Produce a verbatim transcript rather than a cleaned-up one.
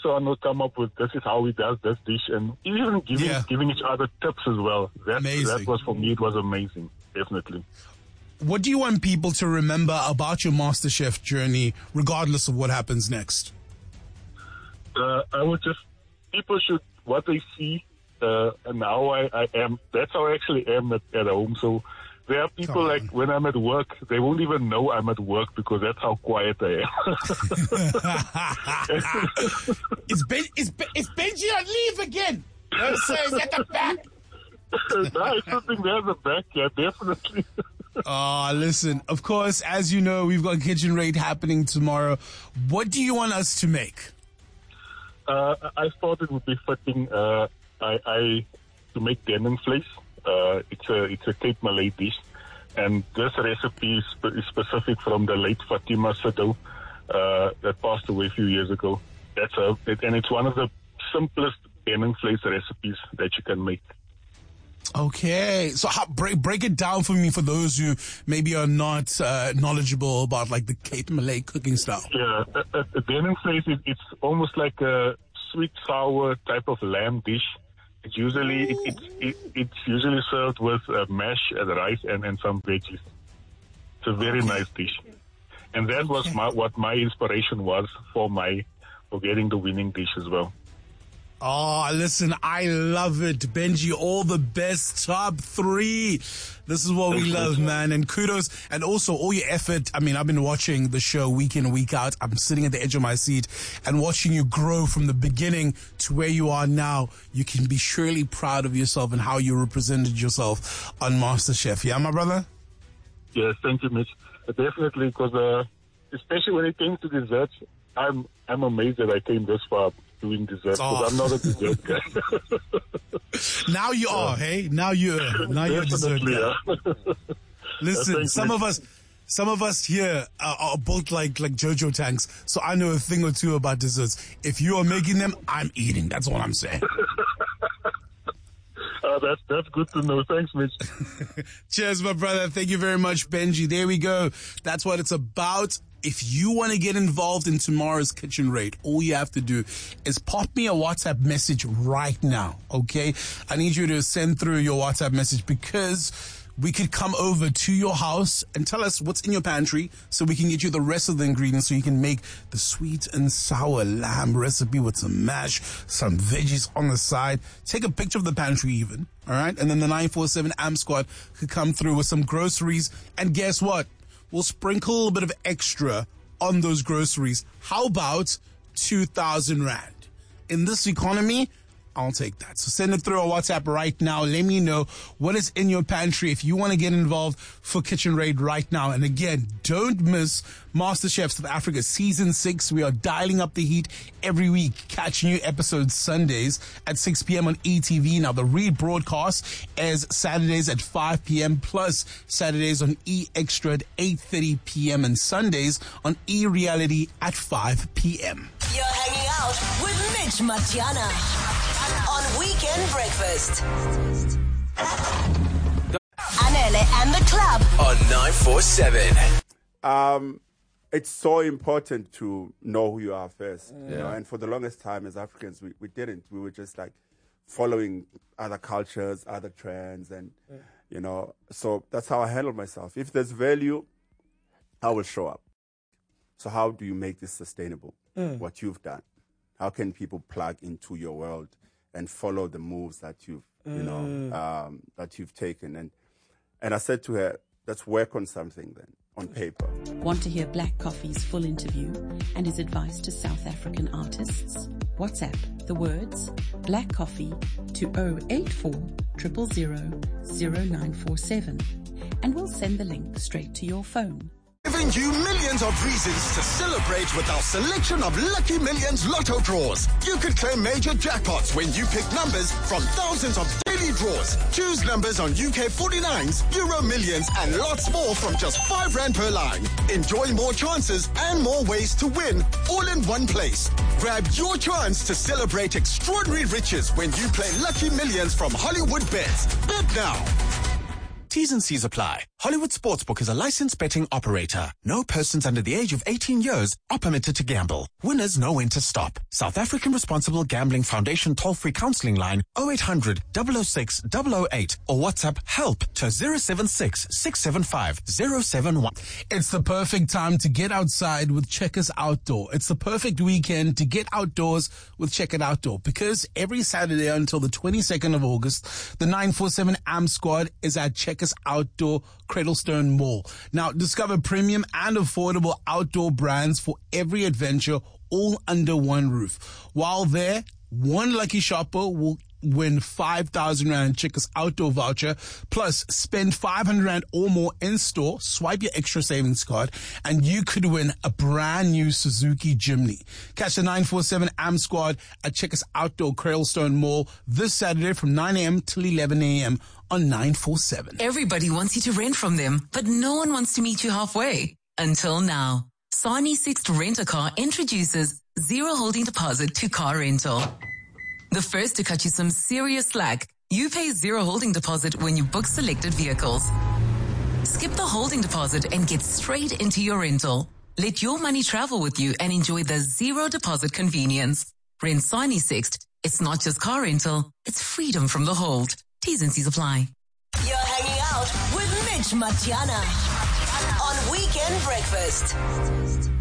one will come up with, this is how he does this dish, and even giving Yeah. giving each other tips as well. That, Amazing. that was, for me, it was amazing, definitely. What do you want people to remember about your MasterChef journey, regardless of what happens next? Uh, I would just, people should, what they see, uh, and how I, I am, that's how I actually am at, at home. So there are people Come like, on. when I'm at work, they won't even know I'm at work because that's how quiet I am. Is Ben is Ben, is Benji on leave again? Let's say he's at the back. No, I still think there's a back, yeah, definitely. Ah, listen. Of course, as you know, we've got Kitchen Raid happening tomorrow. What do you want us to make? Uh, I thought it would be fitting, uh, I, I, to make denenvleis. Uh, it's a, it's a Cape Malay dish. And this recipe is, spe- is specific from the late Fatima Sido, uh, that passed away a few years ago. That's a, it, and it's one of the simplest denenvleis recipes that you can make. Okay, so how, break break it down for me for those who maybe are not uh, knowledgeable about like the Cape Malay cooking style. Yeah, a, a, a denenvleis is, it's almost like a sweet sour type of lamb dish. It's usually it, it's it, it's usually served with uh, mash and rice and, and some veggies. It's a very Okay. nice dish, and that was my, what my inspiration was for my for getting the winning dish as well. Oh, listen, I love it. Benji, all the best. Top three. This is what we love, man. And kudos. And also all your effort. I mean, I've been watching the show week in, week out. I'm sitting at the edge of my seat and watching you grow from the beginning to where you are now. You can be surely proud of yourself and how you represented yourself on MasterChef. Yeah, my brother? Yes, thank you, Mitch. Uh, definitely, because uh, especially when it came to desserts, I'm I'm amazed that I came this far doing desserts. Oh. Because I'm not a dessert guy. Now you are, hey? Now you're, now you're a dessert Definitely, guy. yeah. Listen, Thank some you. of us, some of us here are, are built like like Jojo tanks, so I know a thing or two about desserts. If you are making them, I'm eating. That's all I'm saying. Uh, that's that's good to know. Thanks, Mitch. Cheers, my brother. Thank you very much, Benji. There we go. That's what it's about. If you want to get involved in tomorrow's Kitchen Raid, all you have to do is pop me a WhatsApp message right now, okay? I need you to send through your WhatsApp message because we could come over to your house and tell us what's in your pantry so we can get you the rest of the ingredients so you can make the sweet and sour lamb recipe with some mash, some veggies on the side. Take a picture of the pantry even, all right? And then the nine four seven A M Squad could come through with some groceries. And guess what? We'll sprinkle a little bit of extra on those groceries. How about two thousand rand? In this economy, I'll take that. So send it through our WhatsApp right now. Let me know what is in your pantry if you want to get involved for Kitchen Raid right now. And again, don't miss MasterChef South Africa Season six. We are dialing up the heat every week. Catch new episodes Sundays at six p.m. on E T V. Now, the rebroadcast is Saturdays at five p.m. plus Saturdays on E Extra at eight thirty p.m. and Sundays on E Reality at five p.m. You're hanging out with Mitch Matiana on Weekend Breakfast. Anele and the club on nine four seven. Um, it's so important to know who you are first. You know? And for the longest time as Africans, we, we didn't. We were just like following other cultures, other trends. And, you know, so that's how I handle myself. If there's value, I will show up. So how do you make this sustainable? What you've done? How can people plug into your world and follow the moves that you've, you know, um, that you've taken? And and I said to her, let's work on something then, on paper. Want to hear Black Coffee's full interview and his advice to South African artists? WhatsApp the words Black Coffee to zero eight four zero zero zero zero nine four seven and we'll send the link straight to your phone. Giving you millions of reasons to celebrate with our selection of Lucky Millions Lotto draws. You could claim major jackpots when you pick numbers from thousands of daily draws. Choose numbers on U K forty-nines, Euro Millions, and lots more from just five rand per line. Enjoy more chances and more ways to win, all in one place. Grab your chance to celebrate extraordinary riches when you play Lucky Millions from Hollywood Bets. Bet now. T's and C's apply. Hollywood Sportsbook is a licensed betting operator. No persons under the age of eighteen years are permitted to gamble. Winners know when to stop. South African Responsible Gambling Foundation toll-free counseling line oh eight hundred, double oh six, double oh eight or WhatsApp HELP to zero seven six, six seven five, zero seven one. It's the perfect time to get outside with Checkers Outdoor. It's the perfect weekend to get outdoors with Checkers Outdoor because every Saturday until the twenty-second of August, the nine four seven A M Squad is at Checkers Outdoor Cradlestone Mall. Now, discover premium and affordable outdoor brands for every adventure, all under one roof. While there, one lucky shopper will win five thousand rand Checkers Outdoor voucher, plus spend five hundred rand or more in store, swipe your extra savings card, and you could win a brand new Suzuki Jimny. Catch the nine four seven A M Squad at Checkers Outdoor Cradlestone Mall this Saturday from nine a.m. till eleven a.m. on nine four seven. Everybody wants you to rent from them, but no one wants to meet you halfway. Until now. Sani Sixt Rent-A-Car introduces zero holding deposit to car rental. The first to cut you some serious slack. You pay zero holding deposit when you book selected vehicles. Skip the holding deposit and get straight into your rental. Let your money travel with you and enjoy the zero deposit convenience. Rent Sani Sixt. It's not just car rental, it's freedom from the hold. T's and C's apply. You're hanging out with Mitch Matiana on Weekend Breakfast.